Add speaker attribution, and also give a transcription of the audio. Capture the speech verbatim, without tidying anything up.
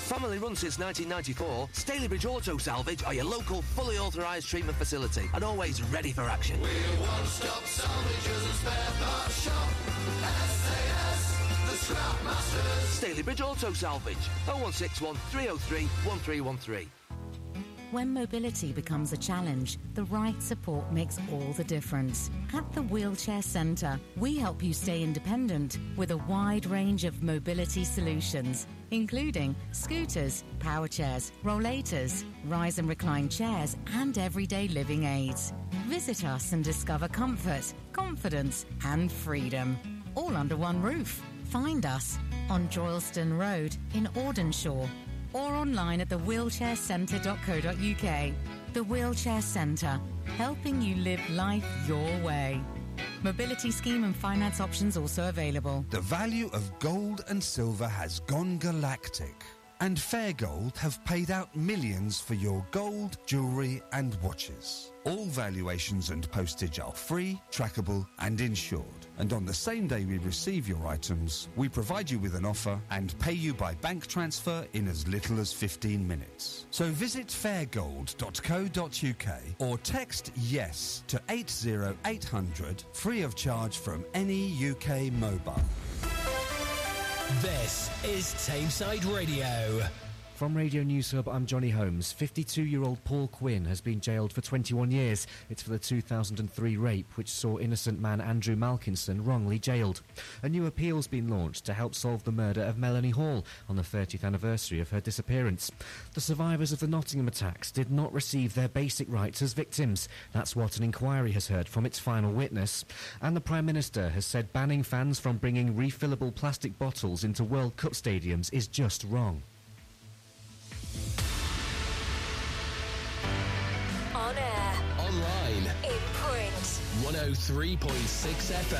Speaker 1: Family run since nineteen ninety-four, Stalybridge Auto Salvage are your local fully authorised treatment facility and always ready for action.
Speaker 2: We're one-stop salvagers and spare parts shop. S A S, the Scrap Masters.
Speaker 1: Stalybridge Auto Salvage, oh one six one, three oh three, one three one three.
Speaker 3: When mobility becomes a challenge, the right support makes all the difference. At the Wheelchair Centre, we help you stay independent with a wide range of mobility solutions, including scooters, power chairs, rollators, rise and recline chairs, and everyday living aids. Visit us and discover comfort, confidence, and freedom, all under one roof. Find us on Droylston Road in Audenshaw, or online at the wheelchair centre dot co dot uk. The Wheelchair Centre, helping you live life your way. Mobility scheme and finance options also available.
Speaker 4: The value of gold and silver has gone galactic, and Fair Gold have paid out millions for your gold, jewellery and watches. All valuations and postage are free, trackable and insured. And on the same day we receive your items, we provide you with an offer and pay you by bank transfer in as little as fifteen minutes. So visit fair gold dot co dot uk or text YES to eight zero eight hundred, free of charge from any U K mobile.
Speaker 5: This is Tameside Radio.
Speaker 6: From Radio News Hub, I'm Johnny Holmes. fifty-two-year-old Paul Quinn has been jailed for twenty-one years. It's for the two thousand three rape, which saw innocent man Andrew Malkinson wrongly jailed. A new appeal's been launched to help solve the murder of Melanie Hall on the thirtieth anniversary of her disappearance. The survivors of the Nottingham attacks did not receive their basic rights as victims. That's what an inquiry has heard from its final witness. And the Prime Minister has said banning fans from bringing refillable plastic bottles into World Cup stadiums is just wrong.
Speaker 7: On air.
Speaker 5: Online.
Speaker 7: In print.
Speaker 5: one oh three point six F M.